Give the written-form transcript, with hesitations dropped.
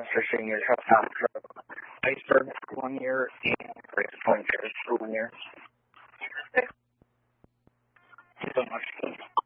Mr. Senior helped out for Iceberg for 1 year and Grace Point for 1 year. Thank you so much.